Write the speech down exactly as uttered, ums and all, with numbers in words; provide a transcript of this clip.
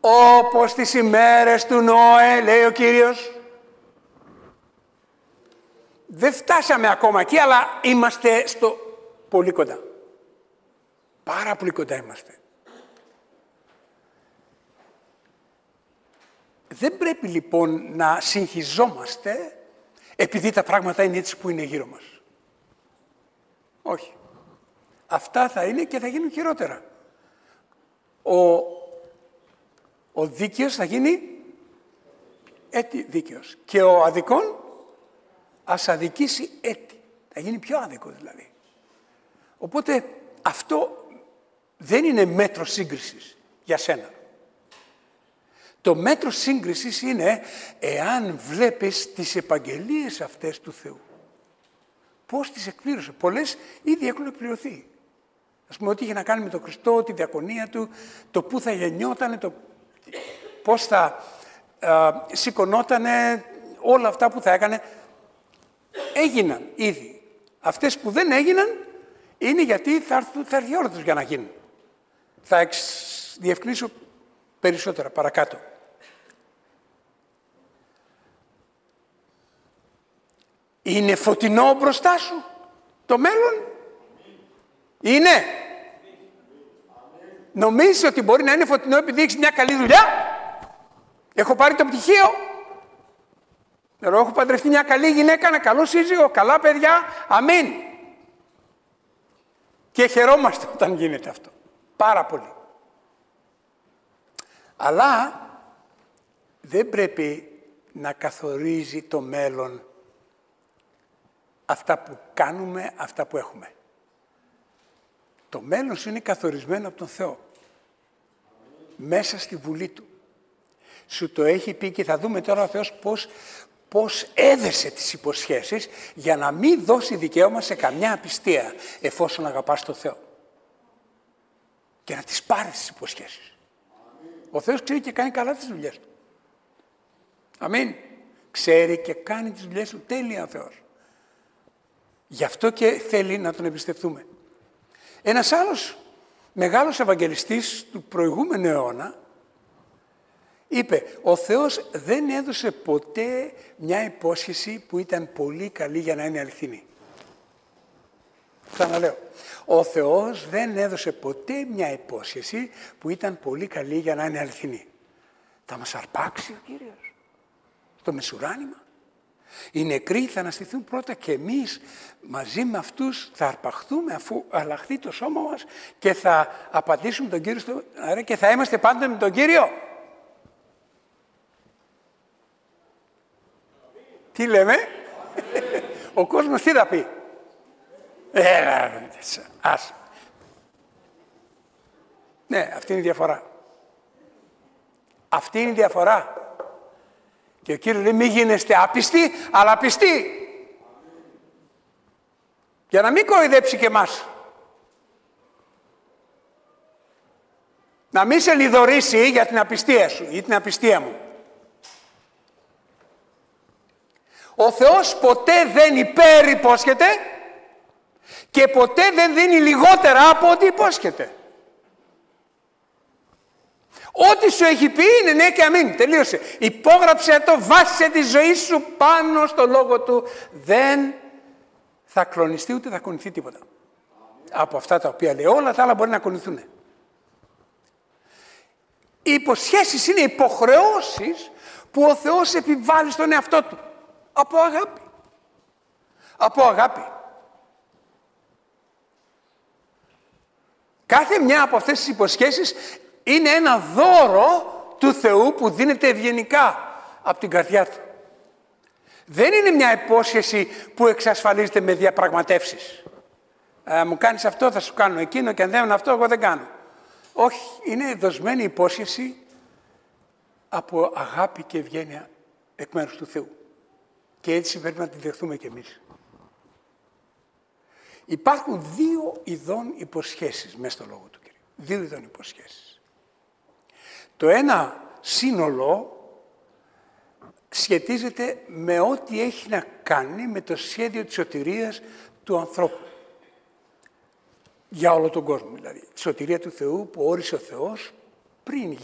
όπως τις ημέρες του Νόε, λέει ο Κύριος. Δεν φτάσαμε ακόμα εκεί, αλλά είμαστε στο πολύ κοντά. Πάρα πολύ κοντά είμαστε. Δεν πρέπει λοιπόν να συγχυζόμαστε επειδή τα πράγματα είναι έτσι που είναι γύρω μας. Όχι. Αυτά θα είναι και θα γίνουν χειρότερα. Ο, ο δίκαιος θα γίνει έτη δίκαιος. Και ο αδικών ας αδικήσει έτη. Θα γίνει πιο άδικο δηλαδή. Οπότε αυτό δεν είναι μέτρο σύγκρισης για σένα. Το μέτρο σύγκρισης είναι εάν βλέπεις τις επαγγελίες αυτές του Θεού. Πώς τις εκπλήρωσε. Πολλές ήδη έχουν εκπληρωθεί. Ας πούμε, ό,τι είχε να κάνει με τον Χριστό, τη διακονία του, το πού θα γεννιότανε, το πώς θα α, σηκωνότανε, όλα αυτά που θα έκανε, έγιναν ήδη. Αυτές που δεν έγιναν είναι γιατί θα έρθει, θα έρθει η ώρα τους για να γίνουν. Θα εξ, διευκρινίσω περισσότερα παρακάτω. Είναι φωτεινό μπροστά σου το μέλλον. Είναι. Νομίζεις ότι μπορεί να είναι φωτεινό επειδή έχεις μια καλή δουλειά. Έχω πάρει το πτυχίο. Έχω παντρευτεί μια καλή γυναίκα, ένα καλό σύζυγο, καλά παιδιά. Αμήν. Και χαιρόμαστε όταν γίνεται αυτό. Πάρα πολύ. Αλλά δεν πρέπει να καθορίζει το μέλλον αυτά που κάνουμε, αυτά που έχουμε. Το μέλλον σου είναι καθορισμένο από τον Θεό. Μέσα στη Βουλή Του. Σου το έχει πει και θα δούμε τώρα ο Θεός πώς, πώς έδεσε τις υποσχέσεις για να μην δώσει δικαίωμα σε καμιά απιστία εφόσον αγαπάς τον Θεό. Και να τις πάρεις τις υποσχέσεις. Ο Θεός ξέρει και κάνει καλά τις δουλειές Του. Αμήν. Ξέρει και κάνει τις δουλειές Του τέλεια ο Θεός. Γι' αυτό και θέλει να Τον εμπιστευτούμε. Ένας άλλος μεγάλος Ευαγγελιστής του προηγούμενου αιώνα είπε, ο Θεός δεν έδωσε ποτέ μια υπόσχεση που ήταν πολύ καλή για να είναι αληθινή. Ξαναλέω, ο Θεός δεν έδωσε ποτέ μια υπόσχεση που ήταν πολύ καλή για να είναι αληθινή. Θα μας αρπάξει ο Κύριος στο μεσουράνημα. Οι νεκροί θα αναστηθούν πρώτα και εμείς μαζί με αυτούς θα αρπαχθούμε αφού αλλάχθει το σώμα μας και θα απαντήσουμε τον Κύριο στο αέρα και θα είμαστε πάντοτε με τον Κύριο. Τι λέμε? Ο κόσμος τι θα πει? Έλα, ας. Ναι, αυτή είναι η διαφορά. Αυτή είναι η διαφορά. Και ο Κύριος λέει μη γίνεστε άπιστοι, αλλά πιστοί. Για να μην κοροϊδέψει και εμάς. Να μην σε λιδωρήσει για την απιστία σου ή την απιστία μου. Ο Θεός ποτέ δεν υπερυπόσχεται και ποτέ δεν δίνει λιγότερα από ό,τι υπόσχεται. Ό,τι σου έχει πει είναι ναι και αμήν. Τελείωσε. Υπόγραψε το, βάσισε τη ζωή σου πάνω στο λόγο Του. Δεν θα κλονιστεί ούτε θα κονηθεί τίποτα. Από αυτά τα οποία λέει. Όλα τα άλλα μπορεί να κονηθούν. Οι υποσχέσεις είναι υποχρεώσεις που ο Θεός επιβάλλει στον εαυτό Του. Από αγάπη. Από αγάπη. Κάθε μια από αυτές τις υποσχέσεις είναι ένα δώρο του Θεού που δίνεται ευγενικά από την καρδιά Του. Δεν είναι μια υπόσχεση που εξασφαλίζεται με διαπραγματεύσεις. Ε, μου κάνεις αυτό, θα σου κάνω εκείνο και αν δεν είναι αυτό, εγώ δεν κάνω. Όχι, είναι δοσμένη υπόσχεση από αγάπη και ευγένεια εκ μέρους του Θεού. Και έτσι πρέπει να τη δεχθούμε κι εμείς. Υπάρχουν δύο ειδών υποσχέσεις μέσα στο λόγο του Κυρίου. Δύο ειδών υποσχέσεις. Το ένα σύνολο σχετίζεται με ό,τι έχει να κάνει με το σχέδιο της σωτηρίας του ανθρώπου. Για όλο τον κόσμο δηλαδή. Τη σωτηρία του Θεού που όρισε ο Θεός πριν